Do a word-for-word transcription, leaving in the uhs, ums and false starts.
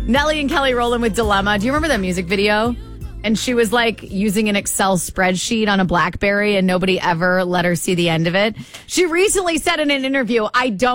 Nelly and Kelly Rowland with Dilemma. Do you remember that music video? And she was like using an Excel spreadsheet on a BlackBerry and nobody ever let her see the end of it. She recently said in an interview, I don't